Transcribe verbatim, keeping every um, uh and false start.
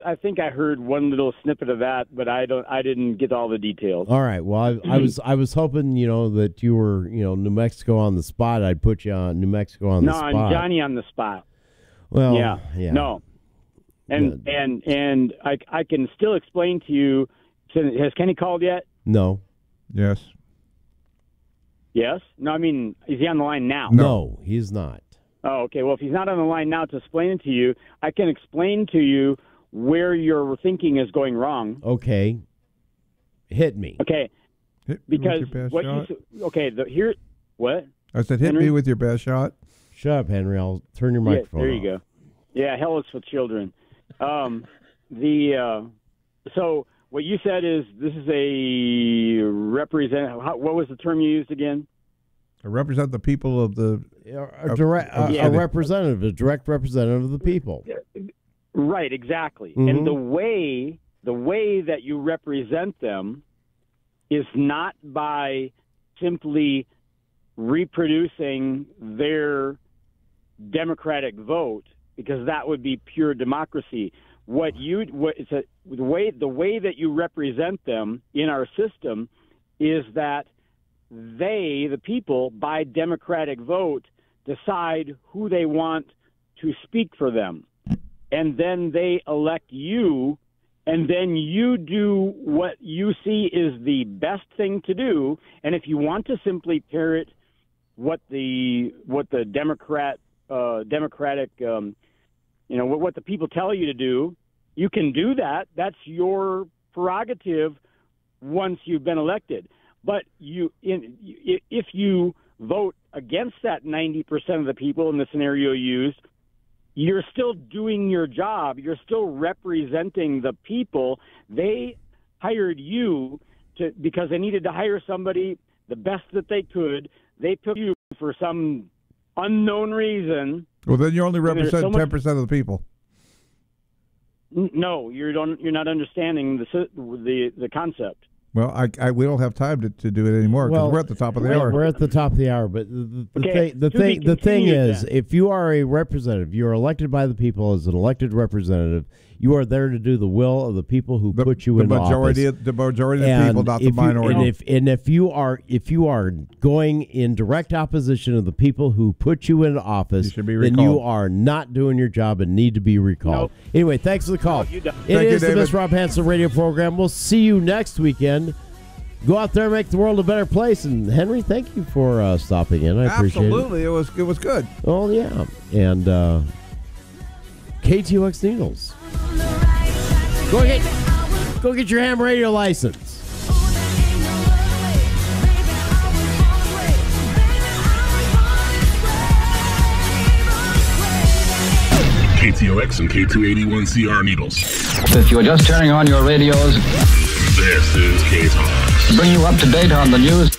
I think I heard one little snippet of that, but I don't. I didn't get all the details. All right. Well, I, I was I was hoping, you know, that you were, you know, New Mexico on the spot. I'd put you on New Mexico on no, the spot. No, I'm Johnny on the spot. Well, yeah, yeah. No, and Good. and and I I can still explain to you. Has Kenny called yet? No. Yes. Yes. No, I mean, is he on the line now? No, he's not. Oh, okay. Well, if he's not on the line now to explain it to you, I can explain to you where your thinking is going wrong. Okay. Hit me. Okay. Hit me because with your best what shot. you okay, the, here what? I said hit Henry? me with your best shot. Shut up, Henry. I'll turn your microphone yeah, there you off. go. Yeah, hell is for children. Um, the uh, so what you said is this is a represent. How, what was the term you used again? I represent the people of the a, direct, of, a, yeah. a representative, a direct representative of the people. Right, exactly. Mm-hmm. And the way the way that you represent them is not by simply reproducing their democratic vote, because that would be pure democracy. What you what it's a, the way the way that you represent them in our system is that they, the people, by democratic vote, decide who they want to speak for them. And then they elect you, and then you do what you see is the best thing to do. And if you want to simply parrot what the what the Democrat uh, Democratic um, you know what, what the people tell you to do, you can do that. That's your prerogative once you've been elected. But you, in, if you vote against that ninety percent of the people in the scenario used, you're still doing your job. You're still representing the people. They hired you to because they needed to hire somebody the best that they could. They took you for some unknown reason. Well, then you only represent so ten percent of the people. No, you don't. You're not understanding the the the concept. Well, I, I we don't have time to, to do it anymore because well, we're at the top of the we're, hour. We're at the top of the hour, but the, the okay, thing the thing the thing is, then. if you are a representative, you're elected by the people as an elected representative. You are there to do the will of the people who the, put you the in majority office. Of, the majority of and the people, not the you, minority. And if and if you are if you are going in direct opposition of the people who put you in office, you should be then recalled. you are not doing your job and need to be recalled. Nope. Anyway, thanks for the call. No, you don't. It Thank is you, the David. Miss Rob Hansen radio program. We'll see you next weekend. Go out there and make the world a better place. And Henry, thank you for uh, stopping in. I appreciate it. Absolutely, it was it was good. Oh yeah, and uh, K T O X Needles. Go get go get your ham radio license. K T O X and K two eighty-one C R Needles. If you are just turning on your radios, this is K-Talks. bring you up to date on the news